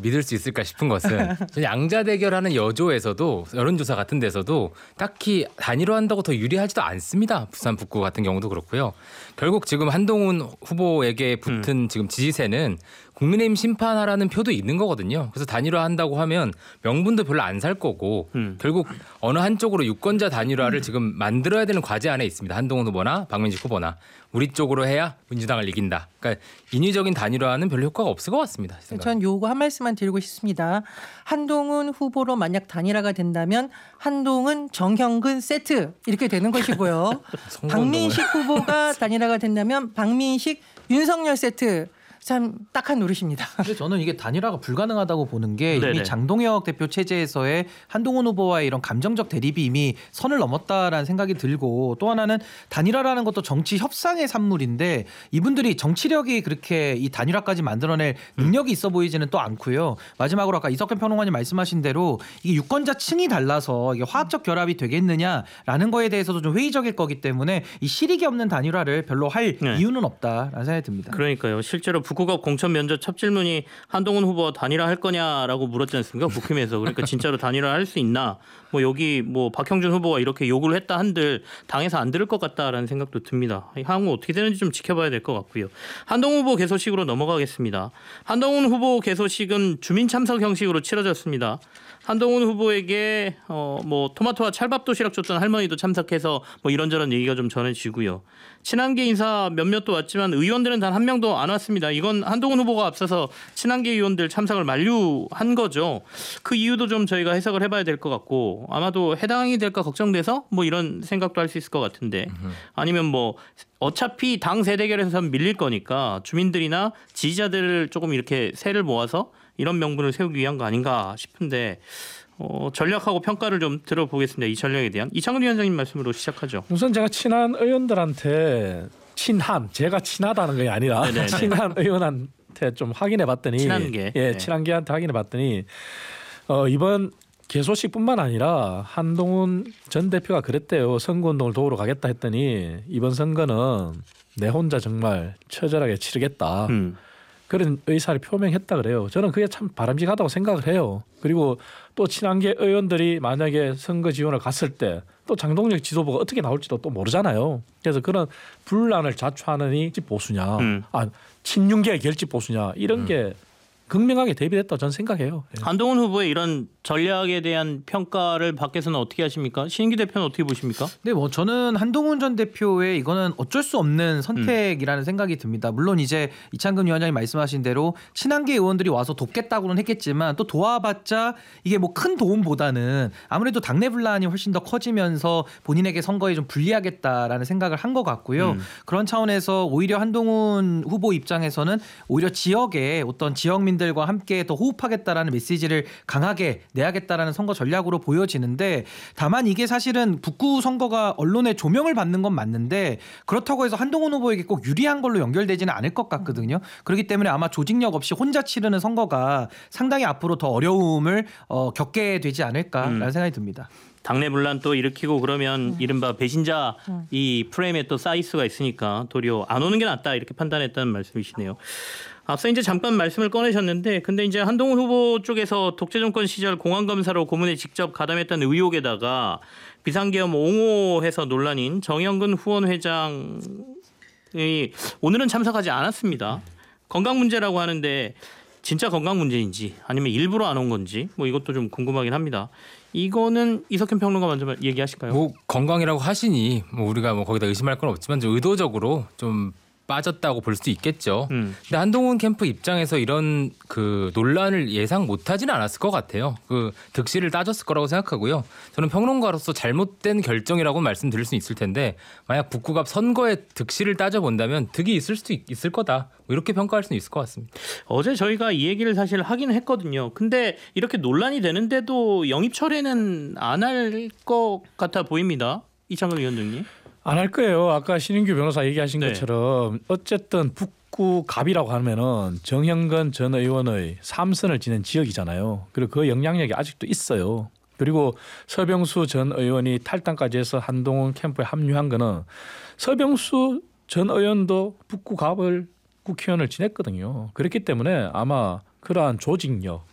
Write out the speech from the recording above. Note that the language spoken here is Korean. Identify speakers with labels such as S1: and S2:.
S1: 믿을 수 있을까 싶은 것은 양자 대결하는 여조에서도 여론조사 같은 데서도 딱히 단일화한다고 더 유리하지도 않습니다. 부산 북구 같은 경우도 그렇고요. 결국 지금 한동훈 후보에게 붙은 지금 지지세는 국민의힘 심판하라는 표도 있는 거거든요. 그래서 단일화한다고 하면 명분도 별로 안 살 거고 결국 어느 한쪽으로 유권자 단일화를 지금 만들어야 되는 과제 안에 있습니다. 한동훈 후보나 박민식 후보나 우리 쪽으로 해야 민주당을 이긴다. 그러니까 인위적인 단일화는 별로 효과가 없을 것 같습니다.
S2: 전 요거 한 말씀만 드리고 싶습니다. 한동훈 후보로 만약 단일화가 된다면 한동훈 정형근 세트 이렇게 되는 것이고요. 박민식 후보가 단일화가 된다면 박민식 윤석열 세트. 참 딱한 노릇입니다.
S3: 근데 저는 이게 단일화가 불가능하다고 보는 게
S4: 네네.
S3: 이미 장동혁 대표 체제에서의 한동훈 후보와의 이런 감정적 대립이 이미 선을 넘었다라는 생각이 들고 또 하나는 단일화라는 것도 정치 협상의 산물인데 이분들이 정치력이 그렇게 이 단일화까지 만들어낼 능력이 있어 보이지는 또 않고요. 마지막으로 아까 이석현 평론가님 말씀하신 대로 이게 유권자층이 달라서 이게 화학적 결합이 되겠느냐라는 거에 대해서도 좀 회의적일 거기 때문에 이 실익이 없는 단일화를 별로 할 이유는 없다라는 생각이 듭니다.
S4: 그러니까요. 실제로 북구갑 공천 면접 첫 질문이 한동훈 후보와 단일화 할 거냐라고 물었지 않습니까? 국힘에서. 그러니까 진짜로 단일화 할 수 있나? 뭐 여기 뭐 박형준 후보가 이렇게 요구를 했다 한들 당에서 안 들을 것 같다라는 생각도 듭니다. 향후 어떻게 되는지 좀 지켜봐야 될 것 같고요. 한동훈 후보 개소식으로 넘어가겠습니다. 한동훈 후보 개소식은 주민 참석 형식으로 치러졌습니다. 한동훈 후보에게 뭐 토마토와 찰밥 도시락 줬던 할머니도 참석해서 뭐 이런저런 얘기가 좀 전해지고요. 친한계 인사 몇몇도 왔지만 의원들은 단 한 명도 안 왔습니다. 이건 한동훈 후보가 앞서서 친한계 의원들 참석을 만류한 거죠. 그 이유도 좀 저희가 해석을 해봐야 될 것 같고 아마도 해당이 될까 걱정돼서 뭐 이런 생각도 할 수 있을 것 같은데 아니면 뭐 어차피 당 세대결에서는 밀릴 거니까 주민들이나 지지자들을 조금 이렇게 세를 모아서 이런 명분을 세우기 위한 거 아닌가 싶은데 전략하고 평가를 좀 들어보겠습니다. 이 전략에 대한 이창근 위원장님 말씀으로 시작하죠.
S5: 우선 제가 친한 의원들한테 제가 친하다는 게 아니라
S4: 네네네.
S5: 친한 의원한테 좀 확인해봤더니
S4: 친한계
S5: 친한계한테 확인해봤더니 이번 개소식뿐만 아니라 한동훈 전 대표가 그랬대요. 선거운동을 도우러 가겠다 했더니 이번 선거는 내 혼자 정말 처절하게 치르겠다. 그런 의사를 표명했다 그래요. 저는 그게 참 바람직하다고 생각을 해요. 그리고 또 친한계 의원들이 만약에 선거 지원을 갔을 때 또 장동혁 지도부가 어떻게 나올지도 또 모르잖아요. 그래서 그런 분란을 자초하느니 보수냐, 친윤계의 결집 보수냐 이런 게 극명하게 대비됐다고 저는 생각해요.
S4: 한동훈 후보의 이런 전략에 대한 평가를 밖에서는 어떻게 하십니까? 신인기 대표는 어떻게 보십니까?
S3: 네, 뭐 저는 한동훈 전 대표의 이거는 어쩔 수 없는 선택이라는 생각이 듭니다. 물론 이제 이창근 위원장이 말씀하신 대로 친한계 의원들이 와서 돕겠다고는 했겠지만 또 도와봤자 이게 뭐 큰 도움보다는 아무래도 당내 분란이 훨씬 더 커지면서 본인에게 선거에 좀 불리하겠다라는 생각을 한 것 같고요. 그런 차원에서 오히려 한동훈 후보 입장에서는 오히려 지역에 어떤 지역민들과 함께 더 호흡하겠다라는 메시지를 강하게 내야겠다라는 선거 전략으로 보여지는데 다만 이게 사실은 북구 선거가 언론의 조명을 받는 건 맞는데 그렇다고 해서 한동훈 후보에게 꼭 유리한 걸로 연결되지는 않을 것 같거든요. 그렇기 때문에 아마 조직력 없이 혼자 치르는 선거가 상당히 앞으로 더 어려움을 겪게 되지 않을까라는 생각이 듭니다.
S4: 당내 분란 또 일으키고 그러면 이른바 배신자 이 프레임에 또 쌓일 수가 있으니까 도리어 안 오는 게 낫다 이렇게 판단했다는 말씀이시네요. 앞서 이제 잠깐 말씀을 꺼내셨는데 근데 이제 한동훈 후보 쪽에서 독재 정권 시절 공안검사로 고문에 직접 가담했다는 의혹에다가 비상계엄 옹호해서 논란인 정영근 후원회장이 오늘은 참석하지 않았습니다. 건강 문제라고 하는데 진짜 건강 문제인지 아니면 일부러 안 온 건지 뭐 이것도 좀 궁금하긴 합니다. 이거는 이석현 평론가 먼저 얘기하실까요?
S1: 뭐 건강이라고 하시니 뭐 우리가 뭐 거기다 의심할 건 없지만 좀 의도적으로 좀 빠졌다고 볼 수 있겠죠. 근데 한동훈 캠프 입장에서 이런 그 논란을 예상 못하지는 않았을 것 같아요. 그 득실을 따졌을 거라고 생각하고요. 저는 평론가로서 잘못된 결정이라고 말씀드릴 수 있을 텐데 만약 북구갑 선거에 득실을 따져본다면 득이 있을 수도 있을 거다. 뭐 이렇게 평가할 수는 있을 것 같습니다.
S4: 어제 저희가 이 얘기를 사실 하긴 했거든요. 근데 이렇게 논란이 되는데도 영입 철회는 안 할 것 같아 보입니다. 이창근 위원장님.
S5: 안 할 거예요. 아까 신인규 변호사 얘기하신
S4: 네.
S5: 것처럼 어쨌든 북구갑이라고 하면은 정형근 전 의원의 3선을 지낸 지역이잖아요. 그리고 그 영향력이 아직도 있어요. 그리고 서병수 전 의원이 탈당까지 해서 한동훈 캠프에 합류한 거는 서병수 전 의원도 북구갑을 국회의원을 지냈거든요. 그렇기 때문에 아마 그러한 조직력